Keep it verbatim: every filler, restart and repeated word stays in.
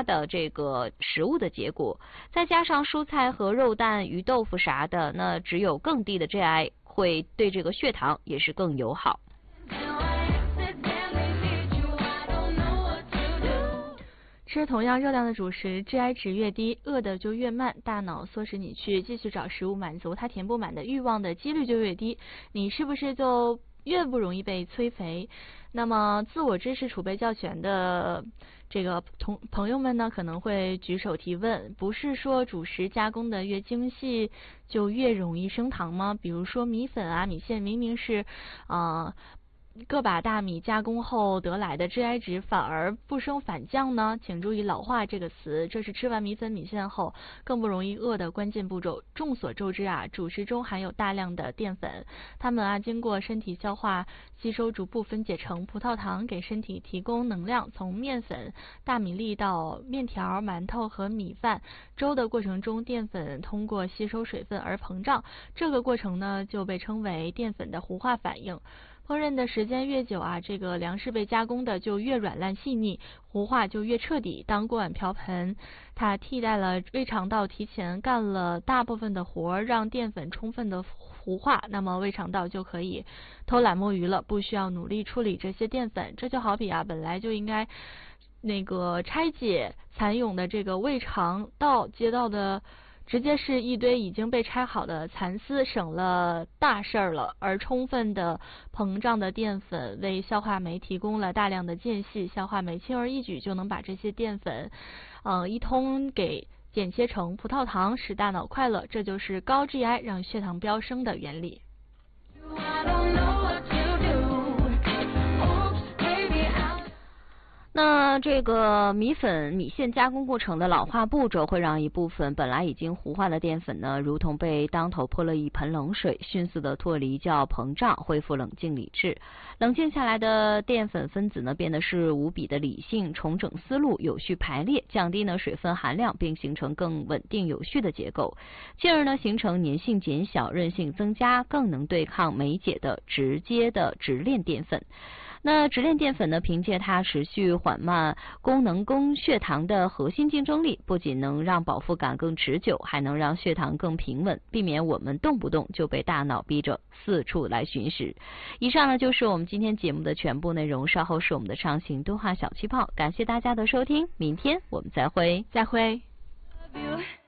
加的这个食物的结果，再加上蔬菜和肉蛋、鱼豆腐啥的，那只有更低的 G I 会对这个血糖也是更友好。 吃同样热量的主食 ，G I 值越低，饿的就越慢，大脑唆使你去继续找食物满足它填不满的欲望的几率就越低，你是不是就越不容易被催肥？那么自我知识储备较全的这个同朋友们呢，可能会举手提问，不是说主食加工的越精细就越容易升糖吗？比如说米粉啊、米线明明是呃个把大米加工后得来的 G I 值反而不升反降呢？请注意老化这个词，这是吃完米粉米线后更不容易饿的关键步骤。众所周知啊，主食中含有大量的淀粉，它们啊经过身体消化吸收，逐步分解成葡萄糖，给身体提供能量。从面粉、大米粒到面条、馒头和米饭、粥的过程中，淀粉通过吸收水分而膨胀，这个过程呢就被称为淀粉的糊化反应。烹饪的时间越久啊，这个粮食被加工的就越软烂细腻，糊化就越彻底。当锅碗瓢盆它替代了胃肠道提前干了大部分的活，让淀粉充分的糊化，那么胃肠道就可以偷懒摸鱼了，不需要努力处理这些淀粉。这就好比啊，本来就应该那个拆解蚕蛹的这个胃肠道接到的直接是一堆已经被拆好的蚕丝，省了大事儿了。而充分的膨胀的淀粉为消化酶提供了大量的间隙，消化酶轻而易举就能把这些淀粉，呃，一通给剪切成葡萄糖，使大脑快乐。这就是高 G I 让血糖飙升的原理。 那这个米粉、米线加工过程的老化步骤，会让一部分本来已经糊化的淀粉呢，如同被当头泼了一盆冷水，迅速的脱离叫膨胀，恢复冷静理智。冷静下来的淀粉分子呢，变得是无比的理性，重整思路，有序排列，降低呢水分含量，并形成更稳定有序的结构，进而呢形成粘性减小、韧性增加，更能对抗酶解的直接的直链淀粉。那直链淀粉呢，凭借它持续缓慢功能供血糖的核心竞争力，不仅能让饱腹感更持久，还能让血糖更平稳，避免我们动不动就被大脑逼着四处来寻食。以上呢就是我们今天节目的全部内容，稍后是我们的畅行动画小气泡，感谢大家的收听，明天我们再会， 再会。